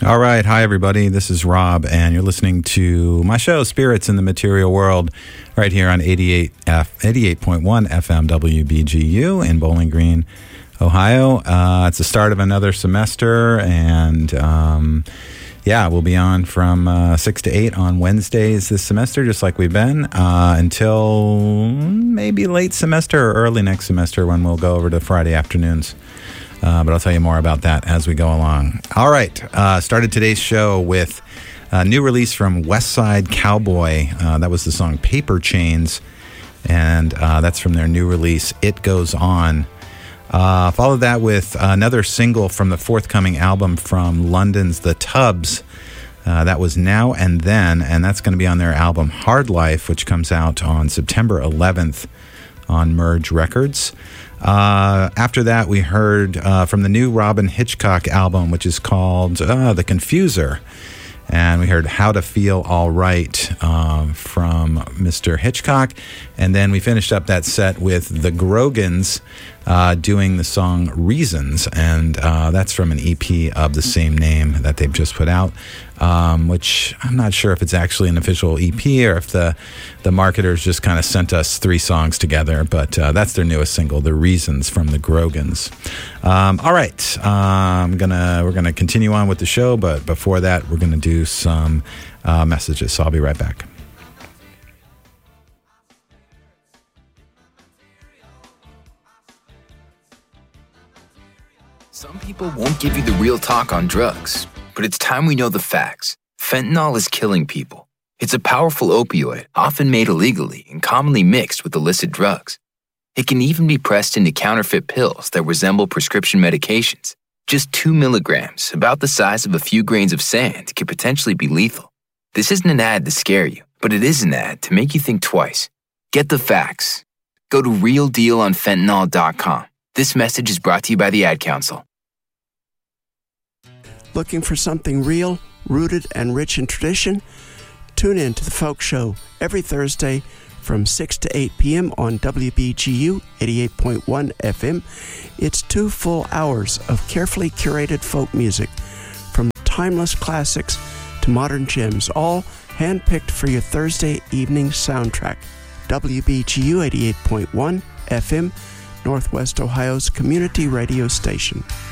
All right. Hi, everybody. This is Rob, and you're listening to my show, Spirits in the Material World, right here on 88.1 FM WBGU in Bowling Green, Ohio. It's the start of another semester, and we'll be on from 6 to 8 on Wednesdays this semester, just like we've been, until maybe late semester or early next semester when we'll go over to Friday afternoons. But I'll tell you more about that as we go along. All right. Started today's show with a new release from West Side Cowboy. That was the song Paper Chains, and that's from their new release, It Goes On. Followed that with another single from the forthcoming album from London's The Tubbs. That was Now and Then, and that's going to be on their album Hard Life, which comes out on September 11th on Merge Records. After that, we heard from the new Robyn Hitchcock album, which is called The Confuser. And we heard How to Feel All Right from Mr. Hitchcock. And then we finished up that set with the Grogans doing the song Reasons. And that's from an EP of the same name that they've just put out, which I'm not sure if it's actually an official EP or if the marketers just kind of sent us 3 songs together. But that's their newest single, The Reasons from the Grogans. All right. We're gonna continue on with the show, but before that, we're gonna do some messages. So I'll be right back. Some people won't give you the real talk on drugs, but it's time we know the facts. Fentanyl is killing people. It's a powerful opioid, often made illegally and commonly mixed with illicit drugs. It can even be pressed into counterfeit pills that resemble prescription medications. Just 2 milligrams, about the size of a few grains of sand, could potentially be lethal. This isn't an ad to scare you, but it is an ad to make you think twice. Get the facts. Go to realdealonfentanyl.com. This message is brought to you by the Ad Council. Looking for something real, rooted, and rich in tradition? Tune in to The Folk Show every Thursday from 6 to 8 p.m. on WBGU 88.1 FM. It's 2 full hours of carefully curated folk music, from timeless classics to modern gems, all handpicked for your Thursday evening soundtrack. WBGU 88.1 FM, Northwest Ohio's community radio station.